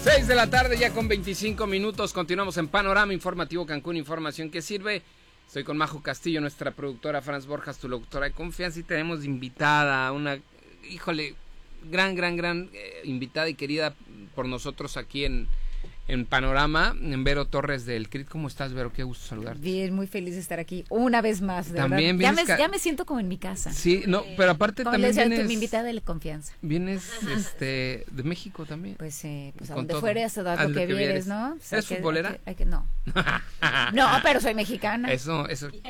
6 de la tarde ya con 25 minutos. Continuamos en Panorama Informativo Cancún, información que sirve. Estoy con Majo Castillo, nuestra productora, Franz Borjas, tu locutora de confianza, y tenemos invitada a una, híjole, gran invitada y querida por nosotros aquí en Panorama, en Vero Torres del CRIT. ¿Cómo estás, Vero? Qué gusto saludarte. Bien, muy feliz de estar aquí una vez más, de también verdad. Ya me siento como en mi casa. Sí, no, pero aparte como también vienes... mi invitada de la confianza. Vienes de México también. Pues a donde fueres, a lo que vienes, ¿no? O sea, ¿eres futbolera? No. No, pero soy mexicana. Eso,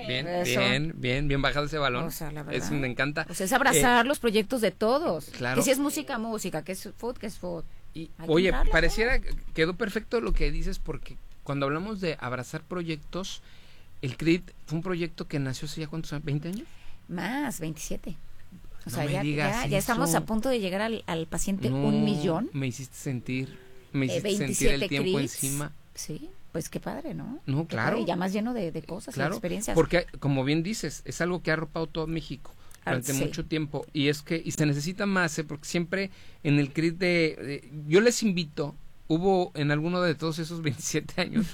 bien bajado ese balón. O sea, la verdad. Eso me encanta. O sea, es abrazar los proyectos de todos. Claro. Que si es música, que es food. Y, oye, pareciera quedó perfecto lo que dices, porque cuando hablamos de abrazar proyectos, el CRIT fue un proyecto que nació hace ya, ¿cuántos años? ¿20 años? Más, 27. O no sea, ya eso. Estamos a punto de llegar al paciente 1 millón. Me hiciste sentir el tiempo crits, encima. Sí, pues qué padre, ¿no? No, claro. Y ya más lleno de cosas, claro, y experiencias. Porque, como bien dices, es algo que ha arropado todo México durante mucho tiempo, y se necesita más, porque siempre en el CRIT yo les invito, hubo en alguno de todos esos 27 años,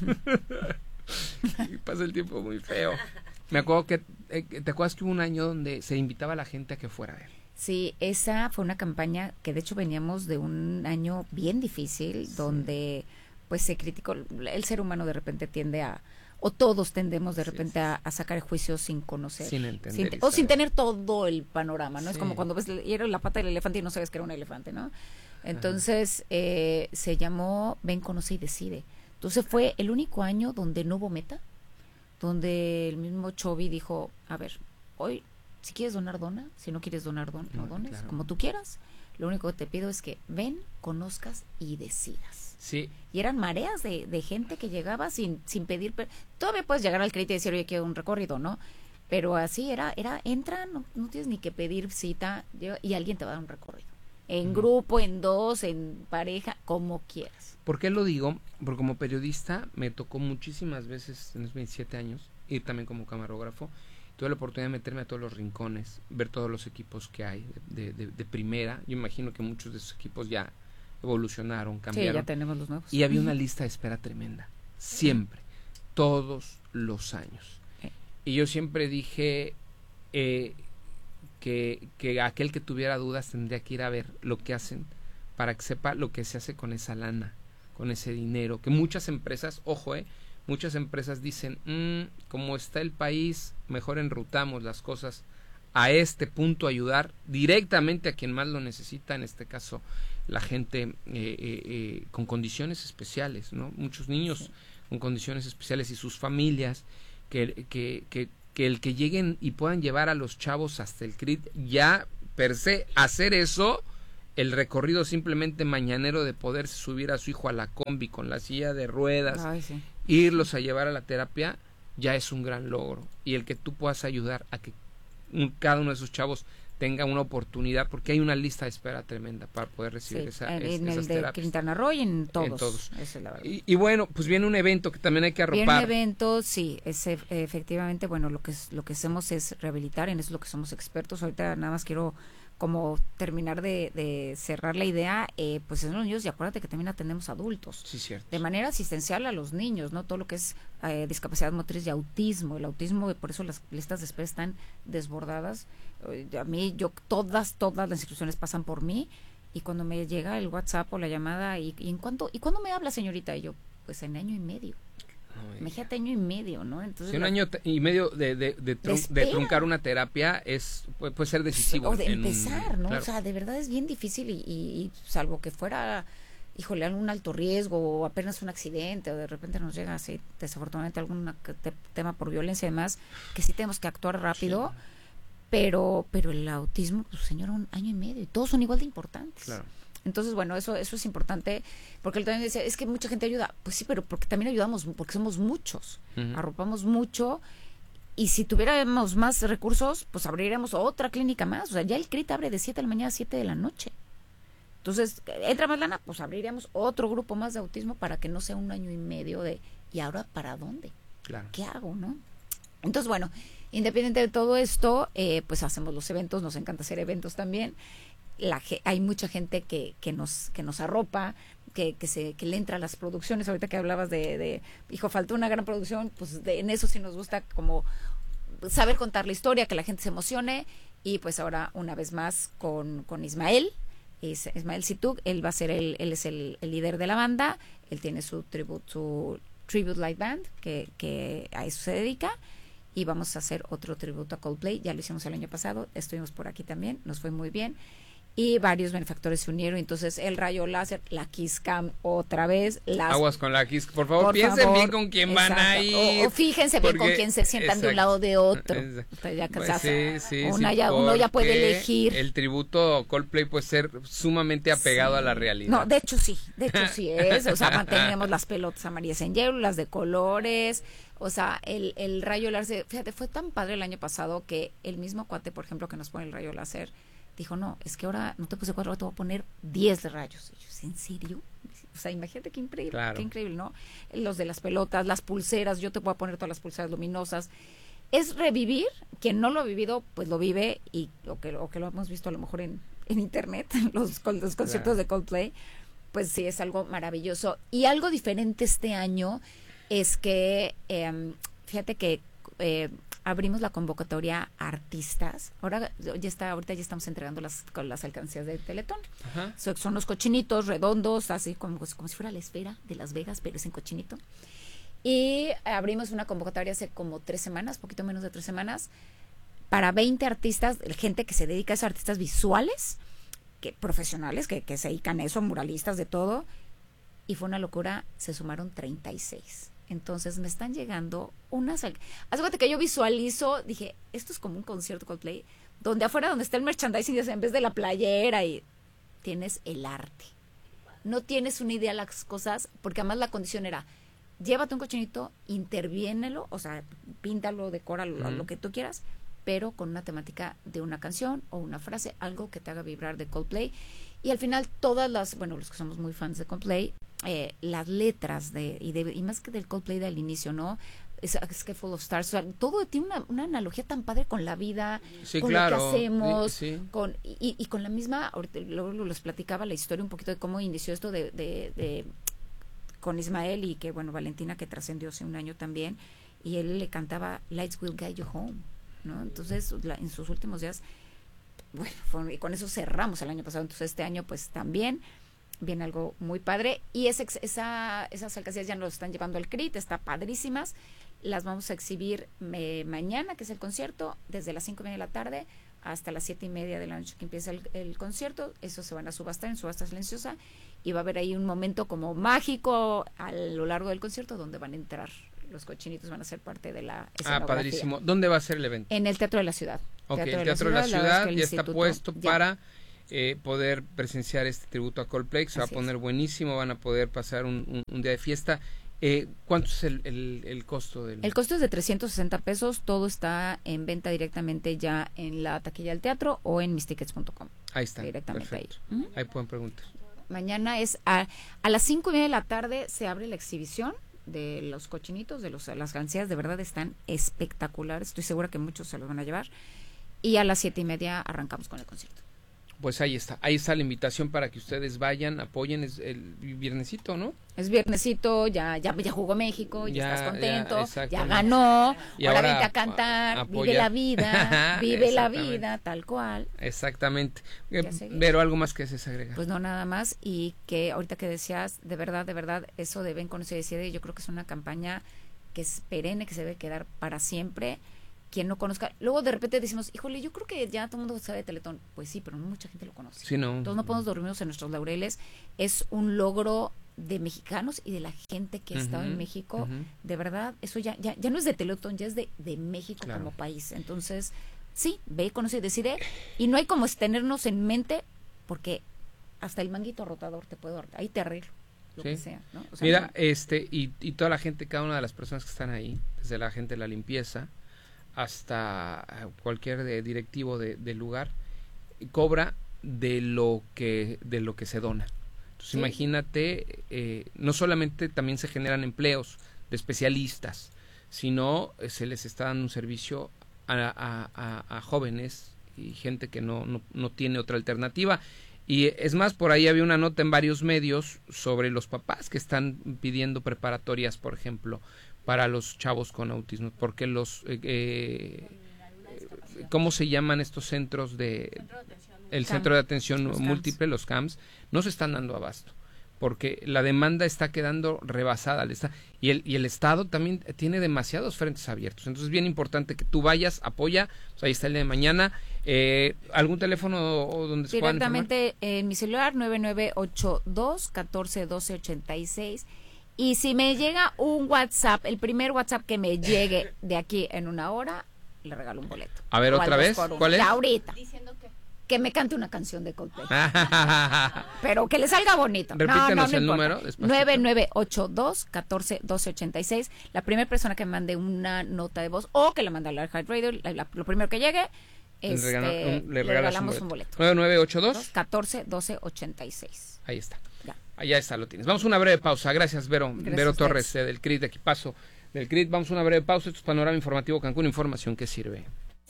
y pasa el tiempo muy feo, me acuerdo que, ¿te acuerdas que hubo un año donde se invitaba a la gente a que fuera a ver? Sí, esa fue una campaña que de hecho veníamos de un año bien difícil, donde pues se criticó, el ser humano de repente tiende o todos tendemos de repente a sacar juicios sin conocer. Sin entender. Sin tener todo el panorama, ¿no? Sí. Es como cuando ves era la pata del elefante y no sabes que era un elefante, ¿no? Entonces, se llamó Ven, Conoce y Decide. Entonces fue el único año donde no hubo meta, donde el mismo Chovy dijo, a ver, hoy, si quieres donar, dona, si no quieres donar, no dones, claro, como tú quieras. Lo único que te pido es que ven, conozcas y decidas. Sí. Y eran mareas de gente que llegaba sin pedir. Todavía puedes llegar al crédito y decir, oye, quiero un recorrido, ¿no? Pero así entra, no tienes ni que pedir cita, y alguien te va a dar un recorrido. En grupo, en dos, en pareja, como quieras. ¿Por qué lo digo? Porque como periodista me tocó muchísimas veces en los 27 años, y también como camarógrafo, tuve la oportunidad de meterme a todos los rincones, ver todos los equipos que hay de primera. Yo imagino que muchos de esos equipos ya evolucionaron, cambiaron. Sí, ya tenemos los nuevos. Y había una lista de espera tremenda, siempre, todos los años. Y yo siempre dije que aquel que tuviera dudas tendría que ir a ver lo que hacen, para que sepa lo que se hace con esa lana, con ese dinero, que muchas empresas, ojo, muchas empresas dicen, como está el país, mejor enrutamos las cosas a este punto, ayudar directamente a quien más lo necesita, en este caso la gente con condiciones especiales, ¿no? Muchos niños con condiciones especiales y sus familias, que el que lleguen y puedan llevar a los chavos hasta el CRIT, ya per se hacer eso, el recorrido simplemente mañanero de poder subir a su hijo a la combi con la silla de ruedas, irlos a llevar a la terapia, ya es un gran logro. Y el que tú puedas ayudar a que cada uno de esos chavos tenga una oportunidad, porque hay una lista de espera tremenda para poder recibir esas terapias. En el de Quintana Roo y en todos. Esa es la verdad. Y bueno, pues viene un evento que también hay que arropar. Viene un evento, sí, efectivamente, bueno, lo que hacemos es rehabilitar, en eso es lo que somos expertos. Ahorita nada más quiero como terminar de cerrar la idea, pues son los niños, y acuérdate que también atendemos adultos. Sí, cierto. De manera asistencial a los niños, ¿no? Todo lo que es discapacidad motriz y autismo. El autismo, por eso las listas de espera están desbordadas. A mí, todas las instituciones pasan por mí, y cuando me llega el WhatsApp o la llamada, ¿y cuándo me habla, señorita? Y yo, pues en año y medio. Imagínate, año y medio, ¿no? Entonces, si un año y medio de truncar una terapia puede ser decisivo. O de empezar, ¿no? Claro. O sea, de verdad es bien difícil, y salvo que fuera, híjole, algún alto riesgo, o apenas un accidente, o de repente nos llega así, desafortunadamente, algún tema por violencia y demás, que sí tenemos que actuar rápido, sí. Pero el autismo, pues señor, un año y medio, y todos son igual de importantes. Claro. Entonces, bueno, eso es importante, porque él también decía, es que mucha gente ayuda. Pues sí, pero porque también ayudamos, porque somos muchos, arropamos mucho, y si tuviéramos más recursos, pues abriríamos otra clínica más. O sea, ya el CRIT abre de 7 de la mañana a 7 de la noche. Entonces, entra más lana, pues abriríamos otro grupo más de autismo, para que no sea un año y medio ¿y ahora para dónde? Claro. ¿Qué hago, no? Entonces, bueno, independiente de todo esto, pues hacemos los eventos, nos encanta hacer eventos también. Hay mucha gente que nos arropa, que le entra a las producciones. Ahorita que hablabas hijo, faltó una gran producción, pues en eso sí nos gusta como saber contar la historia, que la gente se emocione. Y pues ahora una vez más con Ismael Situg. Él va a ser él es el líder de la banda. Él tiene su tribute light band que a eso se dedica, y vamos a hacer otro tributo a Coldplay. Ya lo hicimos el año pasado, estuvimos por aquí también, nos fue muy bien, y varios benefactores se unieron. Entonces el rayo láser, la Kiss Cam otra vez, aguas con la Kiss, por favor, piensen bien con quién van a ir, o fíjense bien con quién se sientan de un lado o de otro. Ya uno ya puede elegir. El tributo a Coldplay puede ser sumamente apegado a la realidad. No, de hecho sí es, o sea, manteníamos las pelotas amarillas en hielo, las de colores, o sea, el rayo láser. Fíjate, fue tan padre el año pasado que el mismo cuate, por ejemplo, que nos pone el rayo láser, dijo, no, es que ahora no te puse 4, te voy a poner 10 de rayos. Y yo, ¿en serio? O sea, imagínate qué increíble, claro. Qué increíble, ¿no? Los de las pelotas, las pulseras, yo te voy a poner todas las pulseras luminosas. Es revivir, quien no lo ha vivido, pues lo vive, o que lo hemos visto a lo mejor en internet, los conciertos claro. de Coldplay, pues sí, es algo maravilloso. Y algo diferente este año es que, fíjate que abrimos la convocatoria a artistas. Ahorita ya estamos entregando las alcancías de Teletón. Son los cochinitos redondos, así como si fuera la esfera de Las Vegas, pero es en cochinito. Y abrimos una convocatoria hace como 3 semanas, poquito menos de 3 semanas, para 20 artistas, gente que se dedica a esos artistas visuales, profesionales, que se dedican a eso, muralistas, de todo. Y fue una locura, se sumaron 36. Entonces me están llegando unas... Haz de cuenta que yo visualizo, dije, esto es como un concierto Coldplay, donde afuera donde está el merchandising, en vez de la playera, y tienes el arte. No tienes una idea de las cosas, porque además la condición era, llévate un cochinito, interviénelo, o sea, píntalo, decóralo, lo que tú quieras, pero con una temática de una canción o una frase, algo que te haga vibrar de Coldplay. Y al final los que somos muy fans de Coldplay, las letras y más que del Coldplay del inicio, ¿no? Es que Full of Stars, o sea, todo tiene una analogía tan padre con la vida, sí, con claro. lo que hacemos, sí. Y con la misma, ahorita, luego les platicaba la historia un poquito de cómo inició esto con Ismael, y que bueno, Valentina, que trascendió hace un año también, y él le cantaba Lights Will Guide You Home, ¿no? Entonces, en sus últimos días, bueno, y con eso cerramos el año pasado. Entonces este año pues también viene algo muy padre, y esas alcancías ya nos están llevando al CRIT, está padrísimas. Las vamos a exhibir mañana, que es el concierto, desde las 5:30 de la tarde hasta las 7:30 de la noche que empieza el concierto. Eso se van a subastar en subasta silenciosa, y va a haber ahí un momento como mágico a lo largo del concierto donde van a entrar los cochinitos, van a ser parte de la escenografía. Padrísimo. ¿Dónde va a ser el evento? En el Teatro de la Ciudad. Ok, el Teatro de la Ciudad ya está puesto para poder presenciar este tributo a Coldplay, se va a poner buenísimo, van a poder pasar un día de fiesta. ¿Cuánto es el costo? El costo es de 360 pesos, todo está en venta directamente ya en la taquilla del teatro o en mistickets.com. Ahí está, directamente perfecto. Ahí. Ahí pueden preguntar. Mañana es a las 5:30 de la tarde se abre la exhibición de los cochinitos, las alcancías, de verdad están espectaculares, estoy segura que muchos se los van a llevar, y a las 7:30 arrancamos con el concierto. Pues ahí está la invitación para que ustedes vayan, apoyen, es el viernesito, ¿no? Es viernesito, ya jugó México, ya estás contento, ya ganó, y ahora vente a cantar, vive la vida, vive la vida, tal cual. Exactamente. Pero algo más que se agrega. Pues no, nada más, y que ahorita que decías, de verdad, eso de Ven, Conoce y Decide, yo creo que es una campaña que es perenne, que se debe quedar para siempre. Quien no conozca, luego de repente decimos, híjole, yo creo que ya todo el mundo sabe de Teletón. Pues sí, pero no mucha gente lo conoce. Sí, no. Entonces no podemos dormirnos en nuestros laureles. Es un logro de mexicanos y de la gente que ha estado en México. De verdad, eso ya no es de Teletón, ya es de México como país. Entonces, sí, ve, conoce y decide. Y no hay como tenernos en mente, porque hasta el manguito rotador te puede dar, ahí te arreglo, lo que sea, ¿no? O sea, mira, y toda la gente, cada una de las personas que están ahí, desde la gente de la limpieza hasta cualquier directivo del lugar, cobra de lo que se dona. Entonces imagínate, no solamente también se generan empleos de especialistas, sino se les está dando un servicio a jóvenes y gente que no tiene otra alternativa. Y es más, por ahí había una nota en varios medios sobre los papás que están pidiendo preparatorias, por ejemplo, para los chavos con autismo, porque ¿cómo se llaman estos centros el centro de atención múltiple, los CAMS, no se están dando abasto, porque la demanda está quedando rebasada, y el Estado también tiene demasiados frentes abiertos. Entonces es bien importante que tú vayas, apoya, pues ahí está el de mañana. ¿Algún teléfono donde se puedan informar? Directamente en mi celular, 9982-141286. Y si me llega un WhatsApp, el primer WhatsApp que me llegue de aquí en una hora, le regalo un boleto. A ver, otra vez, ¿cuál es? Ya ahorita. Que me cante una canción de Coldplay. Pero que le salga bonito. Repítenos no el importa. número. 9982-141286. La primera persona que me mande una nota de voz o que la mande al Heart Radio, lo primero que llegue, le regalamos un boleto. 9982-141286. Ahí está. Ya está, lo tienes. Vamos a una breve pausa. Gracias, Vero. Vero Torres, del CRIT, de Equipazo del CRIT. Vamos a una breve pausa. Esto es Panorama Informativo Cancún. Información que sirve.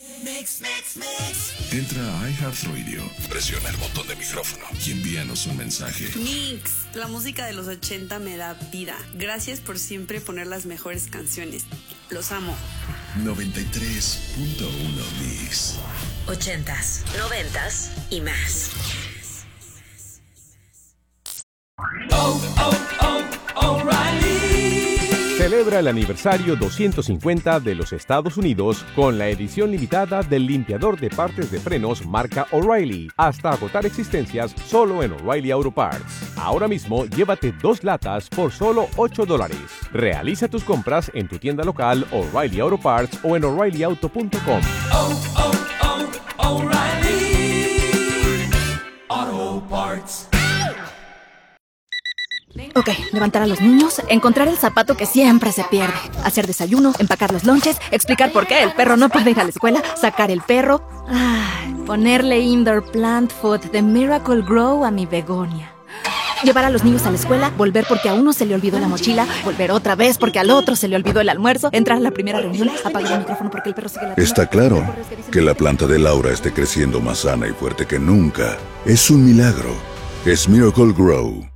Entra a iHeartRadio, presiona el botón de micrófono y envíanos un mensaje. Mix, la música de los 80 me da vida. Gracias por siempre poner las mejores canciones. Los amo. 93.1 Mix. 80s, 90s y más. O'Reilly. Celebra el aniversario 250 de los Estados Unidos con la edición limitada del limpiador de partes de frenos marca O'Reilly, hasta agotar existencias solo en O'Reilly Auto Parts. Ahora mismo llévate 2 latas por solo $8. Realiza tus compras en tu tienda local O'Reilly Auto Parts o en O'ReillyAuto.com. O'Reilly Auto Parts. Ok, levantar a los niños, encontrar el zapato que siempre se pierde, hacer desayuno, empacar los lonches, explicar por qué el perro no puede ir a la escuela, sacar el perro, ponerle indoor plant food de Miracle Grow a mi begonia. Llevar a los niños a la escuela, volver porque a uno se le olvidó la mochila, volver otra vez porque al otro se le olvidó el almuerzo, entrar a la primera reunión, apagar el micrófono porque el perro sigue la... Está claro que la planta de Laura esté creciendo más sana y fuerte que nunca. Es un milagro. Es Miracle Grow.